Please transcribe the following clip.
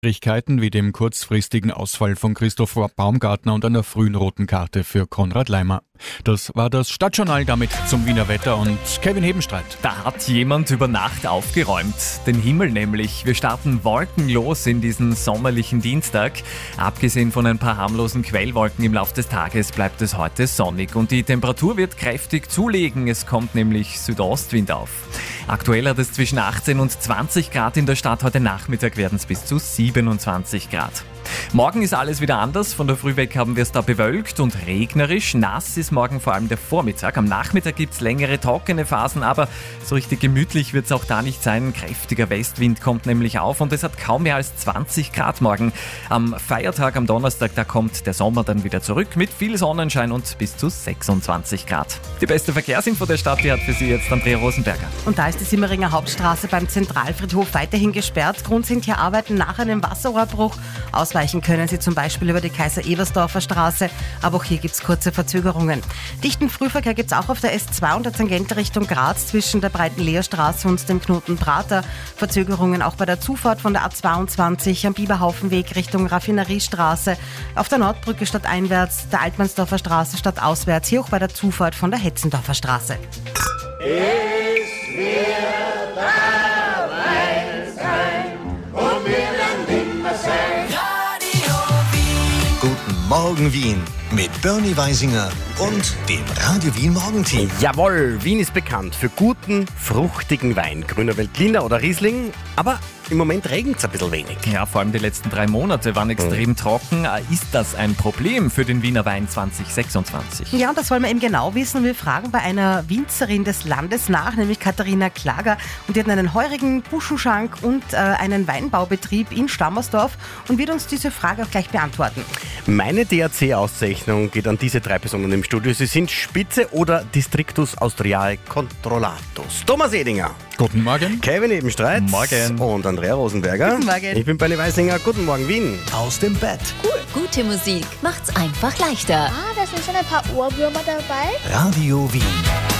Schwierigkeiten wie dem kurzfristigen Ausfall von Christoph Baumgartner und einer frühen roten Karte für Konrad Leimer. Das war das Stadtjournal, damit zum Wiener Wetter und Kevin Hebenstreit. Da hat jemand über Nacht aufgeräumt. Den Himmel nämlich. Wir starten wolkenlos in diesen sommerlichen Dienstag. Abgesehen von ein paar harmlosen Quellwolken im Laufe des Tages bleibt es heute sonnig und die Temperatur wird kräftig zulegen. Es kommt nämlich Südostwind auf. Aktuell hat es zwischen 18 und 20 Grad in der Stadt. Heute Nachmittag werden es bis zu 27 Grad. Morgen ist alles wieder anders. Von der Früh weg haben wir es da bewölkt und regnerisch. Nass ist morgen vor allem der Vormittag. Am Nachmittag gibt es längere trockene Phasen, aber so richtig gemütlich wird es auch da nicht sein. Ein kräftiger Westwind kommt nämlich auf und es hat kaum mehr als 20 Grad morgen. Am Feiertag, am Donnerstag, da kommt der Sommer dann wieder zurück mit viel Sonnenschein und bis zu 26 Grad. Die beste Verkehrsinfo der Stadt, die hat für Sie jetzt Andrea Rosenberger. Und da ist die Simmeringer Hauptstraße beim Zentralfriedhof weiterhin gesperrt. Grund sind hier Arbeiten nach einem Wasserrohrbruch. Ausweichen können Sie zum Beispiel über die Kaiser-Ebersdorfer Straße, aber auch hier gibt es kurze Verzögerungen. Dichten Frühverkehr gibt es auch auf der S2 und der Tangente Richtung Graz zwischen der Breiten Leerstraße und dem Knoten Prater. Verzögerungen auch bei der Zufahrt von der A22 am Biberhaufenweg Richtung Raffineriestraße, auf der Nordbrücke stadteinwärts, der Altmannsdorfer Straße stadtauswärts, hier auch bei der Zufahrt von der Hetzendorfer Straße. Guten Morgen Wien mit Bernie Weisinger und dem Radio Wien Morgenteam. Jawohl, Wien ist bekannt für guten, fruchtigen Wein. Grüner Veltliner oder Riesling, aber im Moment regnet es ein bisschen wenig. Ja, vor allem die letzten 3 Monate waren extrem trocken. Ist das ein Problem für den Wiener Wein 2026? Ja, und das wollen wir eben genau wissen. Wir fragen bei einer Winzerin des Landes nach, nämlich Katharina Klager. Und die hat einen heurigen Buschenschank und einen Weinbaubetrieb in Stammersdorf und wird uns diese Frage auch gleich beantworten. Meine DAC-Auszeichnung geht an diese 3 Personen im Studio. Sie sind Spitze oder Districtus Austriae Controllatus. Thomas Edinger. Guten Morgen. Kevin Ebenstreit. Morgen. Und Andrea Rosenberger. Guten Morgen. Ich bin Bernie Weisinger. Guten Morgen, Wien. Aus dem Bett. Gute Musik macht's einfach leichter. Da sind schon ein paar Ohrwürmer dabei. Radio Wien.